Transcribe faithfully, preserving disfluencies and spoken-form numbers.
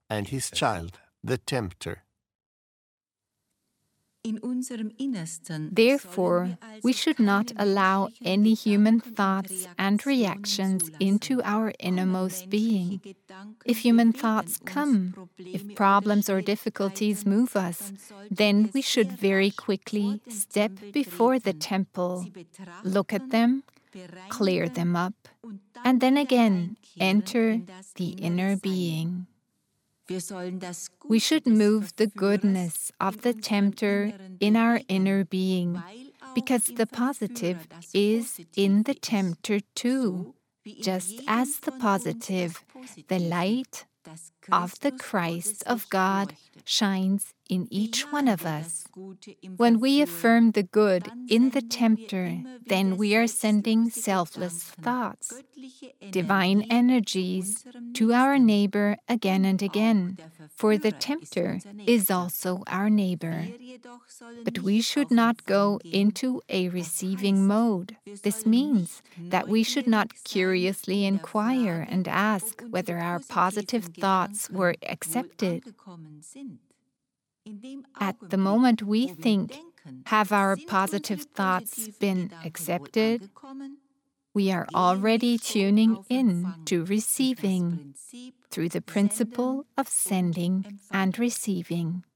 and his child, the tempter. Therefore, we should not allow any human thoughts and reactions into our innermost being. If human thoughts come, if problems or difficulties move us, then we should very quickly step before the temple, look at them, clear them up, and then again enter the inner being. We should move the goodness of the tempter in our inner being, because the positive is in the tempter too, just as the positive, the light of the Christ of God, shines in each one of us. When we affirm the good in the tempter, then we are sending selfless thoughts, divine energies, to our neighbor again and again, for the tempter is also our neighbor. But we should not go into a receiving mode. This means that we should not curiously inquire and ask whether our positive thoughts were accepted. At the moment we think, have our positive thoughts been accepted? We are already tuning in to receiving through the principle of sending and receiving.